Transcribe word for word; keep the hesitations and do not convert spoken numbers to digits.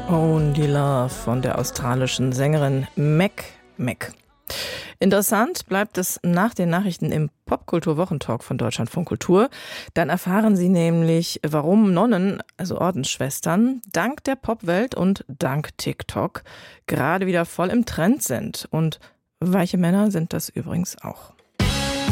Only Love von der australischen Sängerin Mac Mac. Interessant bleibt es nach den Nachrichten im Popkultur-Wochentalk von Deutschlandfunk Kultur. Dann erfahren Sie nämlich, warum Nonnen, also Ordensschwestern, dank der Popwelt und dank TikTok gerade wieder voll im Trend sind. Und weiche Männer sind das übrigens auch.